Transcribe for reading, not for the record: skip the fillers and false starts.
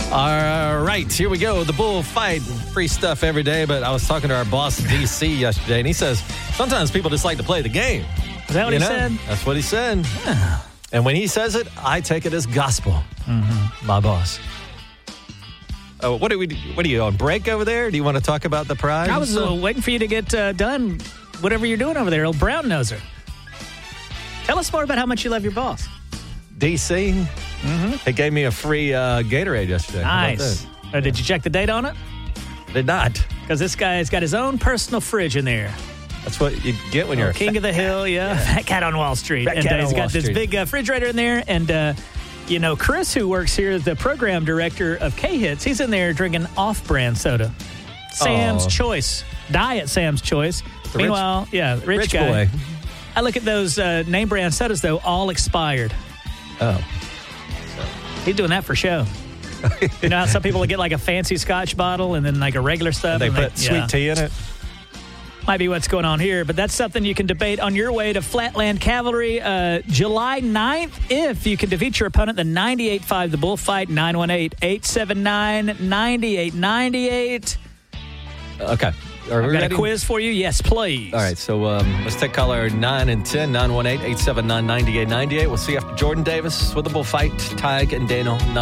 All right, here we go. The bullfight, free stuff every day. But I was talking to our boss, DC, yesterday, and he says sometimes people just like to play the game. Is that what he said? That's what he said. Yeah. And when he says it, I take it as gospel. Mm-hmm. My boss. Oh, what are you on break over there? Do you want to talk about the prize? I was waiting for you to get done. Whatever you're doing over there, old brown noser. Tell us more about how much you love your boss. DC. Mm-hmm. He gave me a free Gatorade yesterday. Nice. Did you check the date on it? Did not. Because this guy's got his own personal fridge in there. That's what you get when you're king of the hill, yeah. Fat cat on Wall Street. Fat cat on he's got Wall this Street. big refrigerator in there. And, Chris, who works here, the program director of K-Hits, he's in there drinking off-brand soda. Sam's Choice. Diet Sam's Choice. Meanwhile, rich guy. Boy. I look at those name-brand sodas, though, all expired. Oh. He's doing that for show. You know how some people will get like a fancy Scotch bottle and then like a regular stuff? And they put sweet tea in it? Might be what's going on here, but that's something you can debate on your way to Flatland Cavalry July 9th. If you can defeat your opponent, the 98.5 The Bullfight, 918-879-9898. Okay. I've got a quiz for you. Yes, please. All right, so let's take caller 9 and 10, 918-879-9898. We'll see you after Jordan Davis with The Bullfight, Tig and Daniel.